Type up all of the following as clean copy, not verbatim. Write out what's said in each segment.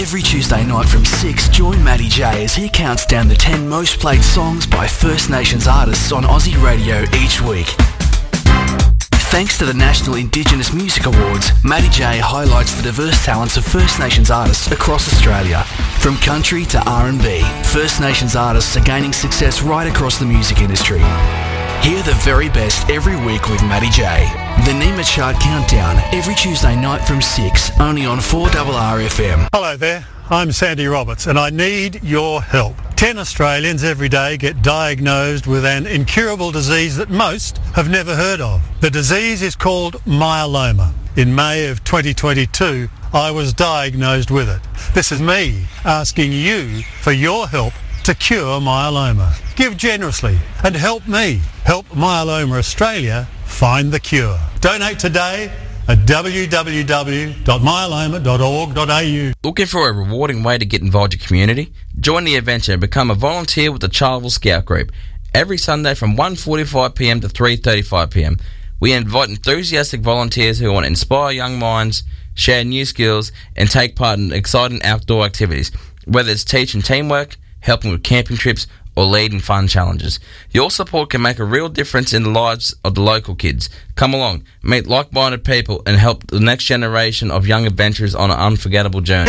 Every Tuesday night from 6, join Matty J as he counts down the 10 most played songs by First Nations artists on Aussie radio each week. Thanks to the National Indigenous Music Awards, Matty J highlights the diverse talents of First Nations artists across Australia. From country to R&B, First Nations artists are gaining success right across the music industry. Hear the very best every week with Matty J. The Nima Chart Countdown, every Tuesday night from 6, only on 4RRFM. Hello there, I'm Sandy Roberts and I need your help. 10 Australians every day get diagnosed with an incurable disease that most have never heard of. The disease is called myeloma. In May of 2022, I was diagnosed with it. This is me asking you for your help to cure myeloma. Give generously and help me help Myeloma Australia find the cure. Donate today at www.myeloma.org.au. Looking for a rewarding way to get involved in your community? Join the adventure and become a volunteer with the Charleville Scout Group. Every Sunday from 1:45pm to 3:35pm. We invite enthusiastic volunteers who want to inspire young minds, share new skills, and take part in exciting outdoor activities, whether it's teaching teamwork, helping with camping trips, or leading fun challenges. Your support can make a real difference in the lives of the local kids. Come along, meet like-minded people, and help the next generation of young adventurers on an unforgettable journey.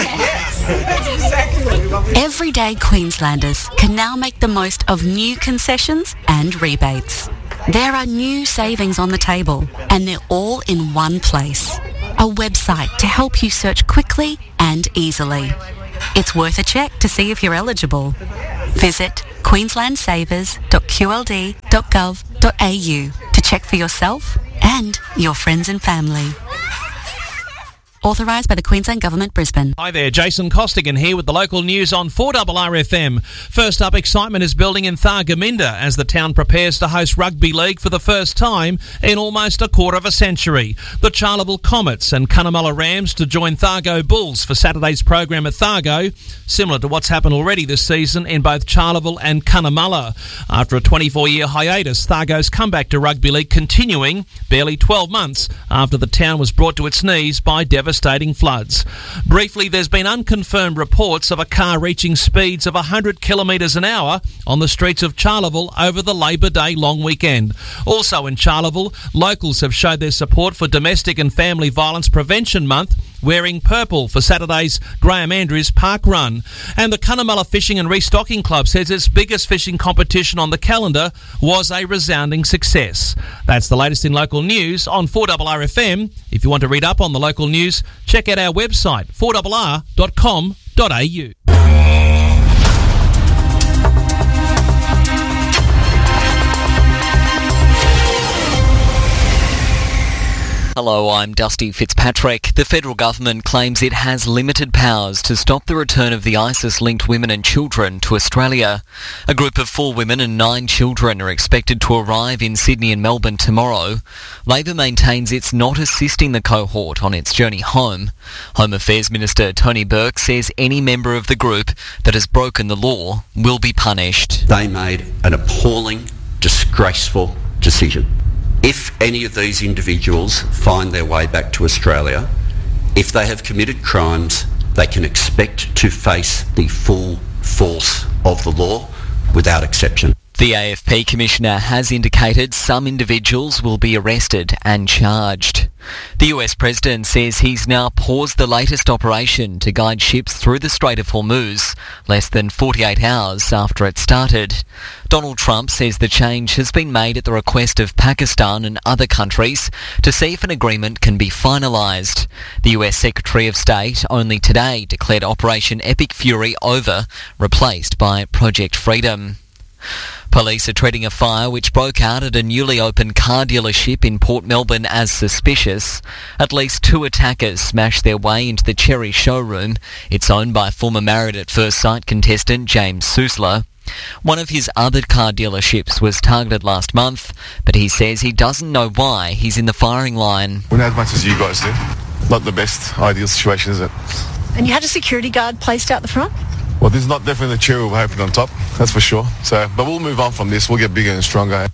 Everyday Queenslanders can now make the most of new concessions and rebates. There are new savings on the table, and they're all in one place. A website to help you search quickly and easily. It's worth a check to see if you're eligible. Visit queenslandsavers.qld.gov.au to check for yourself and your friends and family. Authorised by the Queensland Government, Brisbane. Hi there, Jason Costigan here with the local news on 4RRFM. First up, excitement is building in Thargomindah as the town prepares to host rugby league for the first time in almost a quarter of a century. The Charleville Comets and Cunnamulla Rams to join Thargo Bulls for Saturday's program at Thargo, similar to what's happened already this season in both Charleville and Cunnamulla. After a 24-year hiatus, Thargo's comeback to rugby league continuing barely 12 months after the town was brought to its knees by devastating floods. Briefly, there's been unconfirmed reports of a car reaching speeds of 100 kilometres an hour on the streets of Charleville over the Labor Day long weekend. Also in Charleville, locals have showed their support for Domestic and Family Violence Prevention Month, wearing purple for Saturday's Graham Andrews Park Run. And the Cunnamulla Fishing and Restocking Club says its biggest fishing competition on the calendar was a resounding success. That's the latest in local news on 4RRFM. If you want to read up on the local news, check out our website, 4RR.com.au. Hello, I'm Dusty Fitzpatrick. The federal government claims it has limited powers to stop the return of the ISIS-linked women and children to Australia. A group of 4 women and 9 children are expected to arrive in Sydney and Melbourne tomorrow. Labor maintains it's not assisting the cohort on its journey home. Home Affairs Minister Tony Burke says any member of the group that has broken the law will be punished. They made an appalling, disgraceful decision. If any of these individuals find their way back to Australia, if they have committed crimes, they can expect to face the full force of the law without exception. The AFP Commissioner has indicated some individuals will be arrested and charged. The US President says he's now paused the latest operation to guide ships through the Strait of Hormuz, less than 48 hours after it started. Donald Trump says the change has been made at the request of Pakistan and other countries to see if an agreement can be finalised. The US Secretary of State only today declared Operation Epic Fury over, replaced by Project Freedom. Police are treating a fire which broke out at a newly opened car dealership in Port Melbourne as suspicious. At least 2 attackers smashed their way into the Cherry showroom. It's owned by former Married at First Sight contestant James Susler. One of his other car dealerships was targeted last month, but he says he doesn't know why he's in the firing line. We know as much as you guys do. Not the best ideal situation, is it? And you had a security guard placed out the front? Well, this is not definitely the cherry we're hoping on top, that's for sure. But we'll move on from this. We'll get bigger and stronger.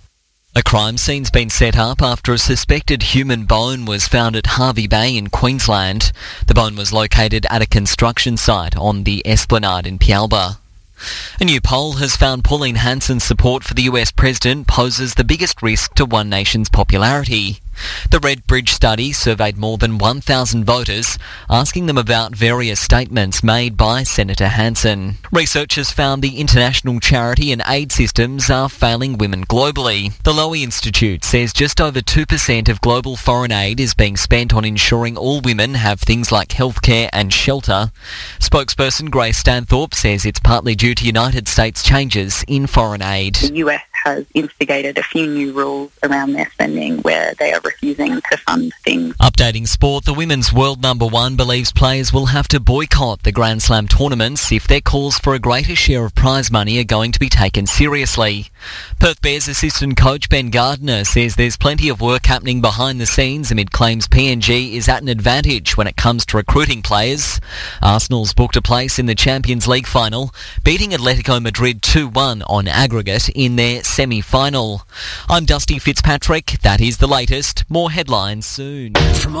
A crime scene's been set up after a suspected human bone was found at Hervey Bay in Queensland. The bone was located at a construction site on the Esplanade in Pialba. A new poll has found Pauline Hanson's support for the US president poses the biggest risk to One Nation's popularity. The Red Bridge study surveyed more than 1,000 voters, asking them about various statements made by Senator Hanson. Researchers found the international charity and aid systems are failing women globally. The Lowy Institute says just over 2% of global foreign aid is being spent on ensuring all women have things like healthcare and shelter. Spokesperson Grace Stanthorpe says it's partly due to United States changes in foreign aid. The US has instigated a few new rules around their spending where they are refusing to fund things. Updating sport, the women's world number one believes players will have to boycott the Grand Slam tournaments if their calls for a greater share of prize money are going to be taken seriously. Perth Bears assistant coach Ben Gardner says there's plenty of work happening behind the scenes amid claims PNG is at an advantage when it comes to recruiting players. Arsenal's booked a place in the Champions League final, beating Atletico Madrid 2-1 on aggregate in their semi-final. I'm Dusty Fitzpatrick. That is the latest. More headlines soon. From